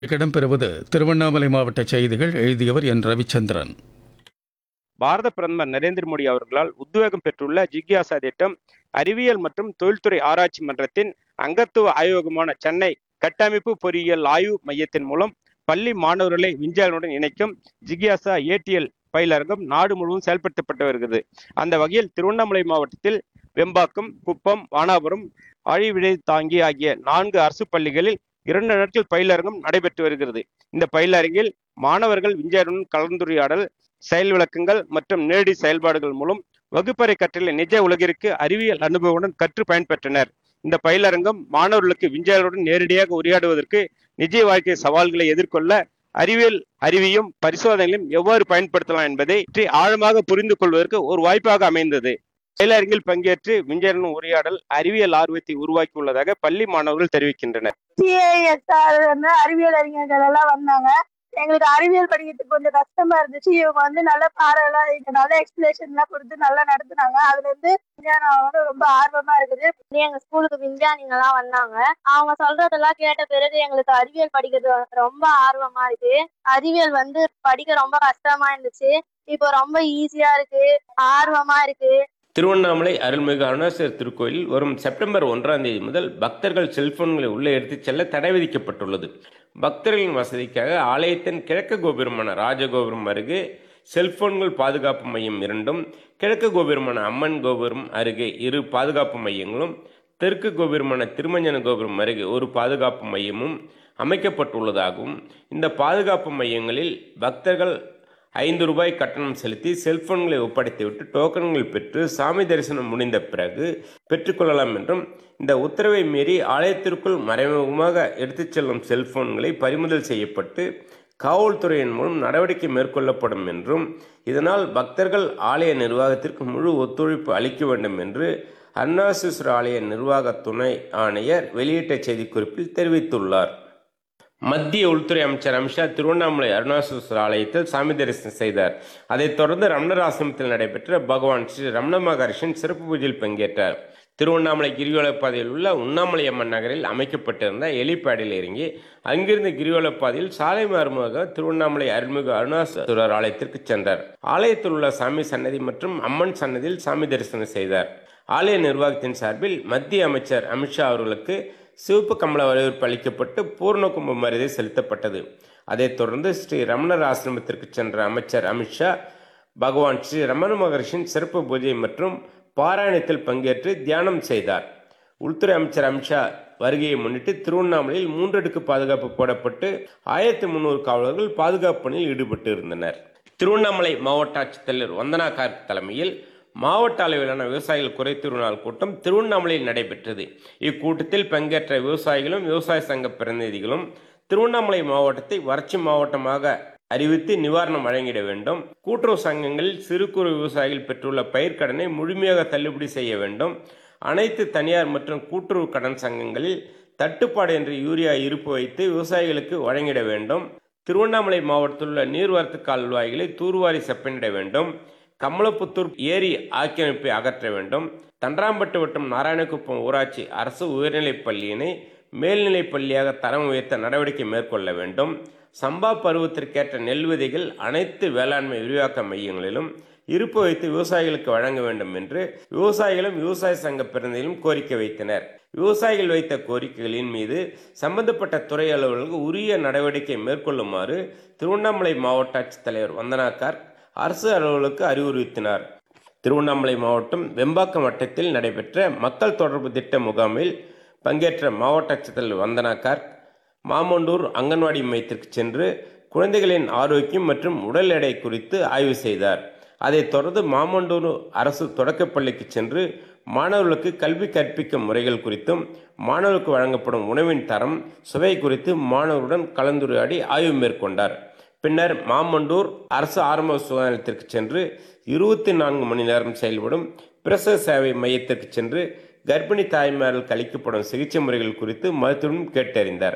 இடம்பெறுவது திருவண்ணாமலை மாவட்ட செய்திகள். எழுதியவர் என் ரவிச்சந்திரன். பாரத பிரதமர் நரேந்திர மோடி அவர்களால் உத்வேகம் பெற்றுள்ள ஜிக்யாசா திட்டம் அறிவியல் மற்றும் தொழில்துறை ஆராய்ச்சி மன்றத்தின் அங்கத்துவ ஆய்வகமான சென்னை கட்டமைப்பு பொறியியல் ஆய்வு மையத்தின் மூலம் பள்ளி மாணவர்களை விஞ்ஞானியுடன் இணைக்கும் ஜிக்யாசா ஏடிஎல் பயிலரங்கம் நாடு முழுவதும் செயல்படுத்தப்பட்டு வருகிறது. அந்த வகையில் திருவண்ணாமலை மாவட்டத்தில் வெம்பாக்கம், குப்பம், வானாபுரம், ஆழிவிடை தாங்கி ஆகிய 4 அரசு பள்ளிகளில் 2 நாட்கள் பயிலரங்கம் நடைபெற்று வருகிறது. இந்த பயிலரங்கில் மாணவர்கள் விஞ்ஞானியுடன் கலந்துரையாடல், செயல் விளக்கங்கள் மற்றும் நேரடி செயல்பாடுகள் மூலம் வகுப்பறை கற்றலை நிஜ உலகிற்கு அறிவியல் அனுபவத்துடன் கற்று பயன்பெற்றனர். இந்த பயிலரங்கம் மாணவர்களுக்கு விஞ்ஞானிகளுடன் நேரடியாக உரையாடுவதற்கு, நிஜ வாழ்க்கை சவால்களை எதிர்கொள்ள அறிவியல் அறிவையும் பரிசோதனைகளையும் எவ்வாறு பயன்படுத்தலாம் என்பதை பற்றி ஆழமாக புரிந்து கொள்வதற்கு ஒரு வாய்ப்பாக அமைந்தது. பயிலரங்கில் பங்கேற்று விஞ்ஞானியுடன் உரையாடல் அறிவியல் ஆர்வத்தை உருவாக்கியுள்ளதாக பள்ளி மாணவர்கள் தெரிவிக்கின்றனர். அறிவியல் அறிஞர்கள் எல்லாம் வந்தாங்க. எங்களுக்கு அறிவியல் படிக்கிறதுக்கு கொஞ்சம் கஷ்டமா இருந்துச்சு. இவங்க நல்ல பாடம் எல்லாம் நல்ல எக்ஸ்பிளேஷன் எல்லாம் கொடுத்து நல்லா நடத்துனாங்க. அதுல இருந்து விஞ்ஞானம் ரொம்ப ஆர்வமா இருக்குது. எங்க ஸ்கூலுக்கு விஞ்ஞானிங்க எல்லாம் வந்தாங்க. அவங்க சொல்றதெல்லாம் கேட்ட பிறகு எங்களுக்கு அறிவியல் படிக்கிறது ரொம்ப ஆர்வமா இருக்கு. அறிவியல் படிக்க ரொம்ப கஷ்டமா இருந்துச்சு. இப்போ ரொம்ப ஈஸியா இருக்கு, ஆர்வமா இருக்கு. திருவண்ணாமலை அருள்மிகு அருணாச்சலர் திருக்கோயில் வரும் செப்டம்பர் 1ஆம் தேதி முதல் பக்தர்கள் செல்போன்களை உள்ளே எடுத்துச் செல்ல தடை விதிக்கப்பட்டுள்ளது. பக்தர்களின் வசதிக்காக ஆலயத்தின் கிழக்கு கோபுரமான ராஜகோபுரம் அருகே செல்போன்கள் பாதுகாப்பு மையம் 2ம், கிழக்கு கோபுரமான அம்மன் கோபுரம் அருகே 2 பாதுகாப்பு மையங்களும், தெற்கு கோபுரமான திருமஞ்சன கோபுரம் அருகே ஒரு பாதுகாப்பு மையமும் அமைக்கப்பட்டுள்ளதாகவும், இந்த பாதுகாப்பு மையங்களில் பக்தர்கள் ₹5 கட்டணம் செலுத்தி செல்போன்களை ஒப்படைத்துவிட்டு டோக்கன்கள் பெற்று சாமி தரிசனம் முடிந்த பிறகு பெற்றுக்கொள்ளலாம் என்றும், இந்த உத்தரவை மீறி ஆலயத்திற்குள் மறைமுகமாக எடுத்துச் செல்லும் செல்போன்களை பறிமுதல் செய்யப்பட்டு காவல்துறையின் மூலம் நடவடிக்கை மேற்கொள்ளப்படும் என்றும், இதனால் பக்தர்கள் ஆலய நிர்வாகத்திற்கு முழு ஒத்துழைப்பு அளிக்க வேண்டும் என்று அருணாச்சலேஸ்வரர் ஆலய நிர்வாக துணை ஆணையர் வெளியிட்ட செய்திக்குறிப்பில் தெரிவித்துள்ளார். மத்திய உள்துறை அமைச்சர் அமித்ஷா திருவண்ணாமலை அருணாச்சலேஸ்வரர் ஆலயத்தில் சாமி தரிசனம் செய்தார். அதைத் தொடர்ந்து ரமணர் ஆசிரமத்தில் நடைபெற்ற பகவான் ஸ்ரீ ரமண மகரிஷியின் சிறப்பு பூஜையில் பங்கேற்றார். திருவண்ணாமலை கிரிவலப்பாதையில் உள்ள உண்ணாமலை அம்மன் நகரில் அமைக்கப்பட்டிருந்த எலிப்பேடில் இறங்கி அங்கிருந்து கிரிவலப்பாதையில் சாலை மார்க்கமாக திருவண்ணாமலை அருள்மிகு அருணாச்சலேஸ்வரர் ஆலயத்திற்கு சென்றார். ஆலயத்தில் உள்ள சாமி சன்னதி மற்றும் அம்மன் சன்னதியில் சாமி தரிசனம் செய்தார். ஆலய நிர்வாகத்தின் சார்பில் மத்திய அமைச்சர் அமித்ஷா அவர்களுக்கு சிவப்பு கமல வரவேற்பு அளிக்கப்பட்டு பூர்ண கும்ப மரியாதை செலுத்தப்பட்டது. அதைத் தொடர்ந்து ஸ்ரீ ரமணர் ஆசிரமத்திற்கு சென்ற அமைச்சர் அமித்ஷா பகவான் ஸ்ரீ ரமண மகரிஷியின் சிறப்பு பூஜை மற்றும் பாராயணத்தில் பங்கேற்று தியானம் செய்தார். உள்துறை அமைச்சர் அமித்ஷா வருகையை முன்னிட்டு திருவண்ணாமலையில் 3 அடுக்கு பாதுகாப்பு போடப்பட்டு 1300 காவலர்கள் பாதுகாப்பு பணியில் ஈடுபட்டு இருந்தனர். திருவண்ணாமலை மாவட்ட ஆட்சித்தலைவர் வந்தனா கார்க் தலைமையில் மாவட்ட அளவிலான விவசாயிகள் குறைதீர்வு நாள் கூட்டம் திருவண்ணாமலையில் நடைபெற்றது. இக்கூட்டத்தில் பங்கேற்ற விவசாயிகளும் விவசாய சங்க பிரதிநிதிகளும் திருவண்ணாமலை மாவட்டத்தை வறட்சி மாவட்டமாக அறிவித்து நிவாரணம் வழங்கிட வேண்டும், கூட்டுறவு சங்கங்களில் சிறு குறு விவசாயிகள் பெற்றுள்ள பயிர்க்கடனை முழுமையாக தள்ளுபடி செய்ய வேண்டும், அனைத்து தனியார் மற்றும் கூட்டுறவு கடன் சங்கங்களில் தட்டுப்பாடு என்று யூரியா இருப்பு வைத்து விவசாயிகளுக்கு வழங்கிட வேண்டும், திருவண்ணாமலை மாவட்டத்தில் உள்ள நீர்வரத்து கால்வாய்களை தூர்வாரி செப்பனிட வேண்டும், கமலப்புத்தூர் ஏரி ஆக்கிரமிப்பை அகற்ற வேண்டும், தண்டராம்பட்டு மற்றும் நாராயணகுப்பம் ஊராட்சி அரசு உயர்நிலைப் பள்ளியினை மேல்நிலைப் பள்ளியாக தரம் உயர்த்த நடவடிக்கை மேற்கொள்ள வேண்டும், சம்பா பருவத்திற்கேற்ற நெல் விதைகள் அனைத்து வேளாண்மை விரிவாக்க மையங்களிலும் இருப்பு வைத்து விவசாயிகளுக்கு வழங்க வேண்டும் என்று விவசாயிகளும் விவசாய சங்க பிரதிநிதிகளும் கோரிக்கை வைத்தனர். விவசாயிகள் வைத்த கோரிக்கைகளின் மீது சம்பந்தப்பட்ட துறை அலுவலர்கள் உரிய நடவடிக்கை மேற்கொள்ளுமாறு திருவண்ணாமலை மாவட்ட ஆட்சித்தலைவர் வந்தனா கார்க் அரசு அலுவலருக்கு அறிவுறுத்தினார். திருவண்ணாமலை மாவட்டம் வெம்பாக்கம் வட்டத்தில் நடைபெற்ற மக்கள் தொடர்பு திட்ட முகாமில் பங்கேற்ற மாவட்ட ஆட்சித்தலைவர் வந்தனா கார்க் மாமண்டூர் அங்கன்வாடி மையத்திற்கு சென்று குழந்தைகளின் ஆரோக்கியம் மற்றும் உடல் எடை குறித்து ஆய்வு செய்தார். அதைத் தொடர்ந்து மாமண்டூர் அரசு தொடக்கப்பள்ளிக்கு சென்று மாணவர்களுக்கு கல்வி கற்பிக்கும் முறைகள் குறித்தும் மாணவர்களுக்கு வழங்கப்படும் உணவின் தரம் சுவை குறித்து மாணவருடன் கலந்துரையாடி ஆய்வு மேற்கொண்டார். பின்னர் மாமண்டூர் அரசு ஆரம்ப சுகாதார நிலையத்திற்கு சென்று 24 மணி நேரம் செயல்படும் பிரசவ சேவை மையத்திற்கு சென்று கர்ப்பிணி தாய்மார்களுக்கு அளிக்கப்படும் சிகிச்சை முறைகள் குறித்து மருத்துவம் கேட்டறிந்தார்.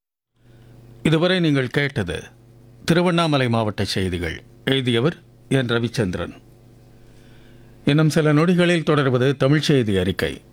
இதுவரை நீங்கள் கேட்டது திருவண்ணாமலை மாவட்ட செய்திகள். எழுதியவர் என் ரவிச்சந்திரன். இன்னும் சில நொடிகளில் தொடர்வது தமிழ் செய்தி அறிக்கை.